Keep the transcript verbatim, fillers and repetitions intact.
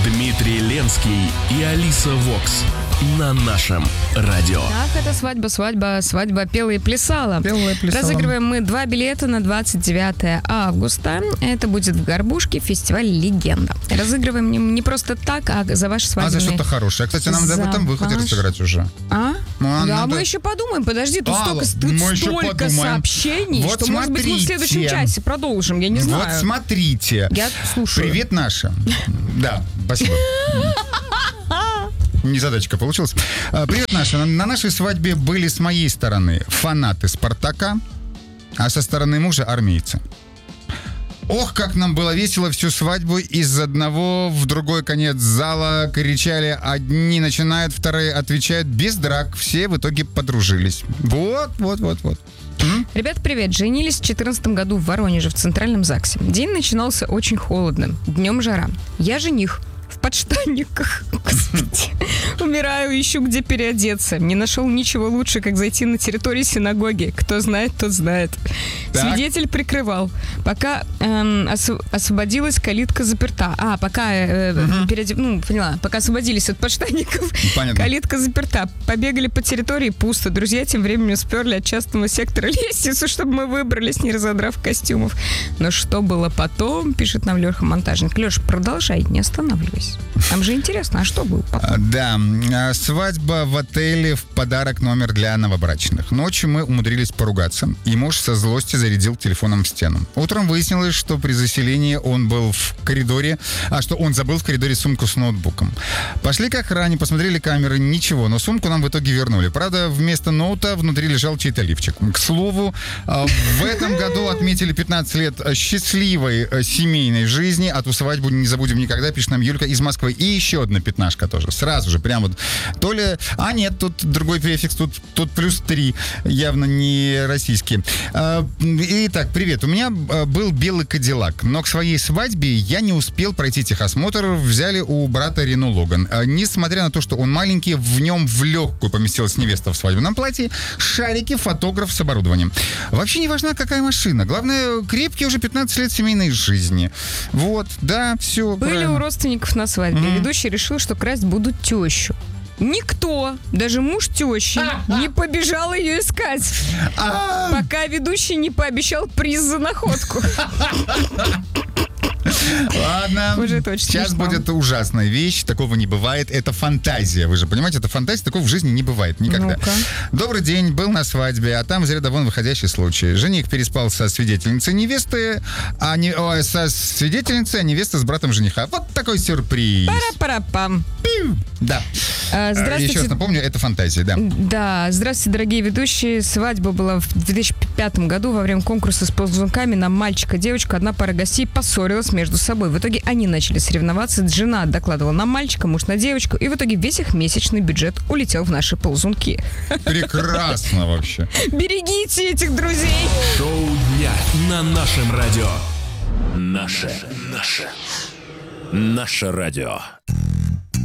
Дмитрий Ленский и Алиса Вокс на нашем радио. Ах, это свадьба, свадьба, свадьба пела и плясала. Пела и плясала. Разыгрываем мы два билета на двадцать девятое августа. Это будет в Горбушке, фестиваль «Легенда». Разыгрываем не, не просто так, а за ваши свадебные... А за что-то хорошее. Кстати, нам надо в этом выходе ваш... разыграть уже. А? Ну, а да, надо... мы еще подумаем. Подожди, тут а, столько, тут мы столько сообщений, вот что, может быть, мы в следующем часе продолжим. Я не знаю. Вот смотрите. Я слушаю. Привет, Наша. Да, спасибо. Незадачка получилась. Привет, Наша. На нашей свадьбе были с моей стороны фанаты «Спартака», а со стороны мужа армейцы. Ох, как нам было весело всю свадьбу. Из одного в другой конец зала кричали. Одни начинают, вторые отвечают. Без драк. Все в итоге подружились. Вот, вот, вот, вот. М? Ребят, привет. Женились в две тысячи четырнадцатом году в Воронеже, в Центральном ЗАГСе. День начинался очень холодно. Днем жара. Я жених. В подштанниках. Господи. Умираю, ищу, где переодеться. Не нашел ничего лучше, как зайти на территорию синагоги. Кто знает, тот знает. Так. Свидетель прикрывал. Пока эм, осв- освободилась, калитка заперта. А, пока э, угу. переодев... ну, поняла. Пока освободились от подштанников, понятно. Калитка заперта. Побегали по территории, пусто. Друзья тем временем сперли от частного сектора лестницу, чтобы мы выбрались, не разодрав костюмов. Но что было потом, пишет нам Леха Монтажник. Леш, продолжай, не останавливайся. Нам же интересно, а что было потом? Да, свадьба в отеле в подарок номер для новобрачных. Ночью мы умудрились поругаться, и муж со злости зарядил телефоном в стену. Утром выяснилось, что при заселении он был в коридоре, а что он забыл в коридоре сумку с ноутбуком. Пошли к охране, посмотрели камеры, ничего, но сумку нам в итоге вернули. Правда, вместо ноута внутри лежал чей-то лифчик. К слову, в этом году отметили пятнадцать лет счастливой семейной жизни, а ту свадьбу не забудем никогда, пишет нам Юлька из Москвы. И еще одна пятнашка тоже. Сразу же, прям вот. То ли... А, нет, тут другой префикс, тут, тут плюс три. Явно не российский. Итак, привет. У меня был белый Кадиллак, но к своей свадьбе я не успел пройти техосмотр. Взяли у брата Рено Логан. Несмотря на то, что он маленький, в нем в легкую поместилась невеста в свадебном платье, шарики, фотограф с оборудованием. Вообще не важна, какая машина. Главное, крепкие уже пятнадцать лет семейной жизни. Вот, да, все. Были правильно. У родственников на свадьбе. Mm-hmm. Ведущий решил, что красть будут тещу. Никто, даже муж тещи, не побежал ее искать, пока ведущий не пообещал приз за находку. Ладно, сейчас смешно. Будет ужасная вещь, такого не бывает, это фантазия, вы же понимаете, это фантазия, такого в жизни не бывает никогда. Ну-ка. Добрый день, был на свадьбе, а там из ряда вон выходящий случай. Жених переспал со свидетельницей невесты, а не, о, со свидетельницей, а невеста с братом жениха. Вот такой сюрприз. Пара-пара-пам. Да. А, здравствуйте. Еще раз напомню, это фантазия, да. Да, здравствуйте, дорогие ведущие. Свадьба была в две тысячи пятом году во время конкурса с ползунками на мальчика-девочку. Одна пара гостей поссорилась между собой. В итоге они начали соревноваться. Жена докладывала на мальчика, муж на девочку. И в итоге весь их месячный бюджет улетел в наши ползунки. Прекрасно вообще. Берегите этих друзей. Шоу дня на нашем радио. Наше, наше, наше радио.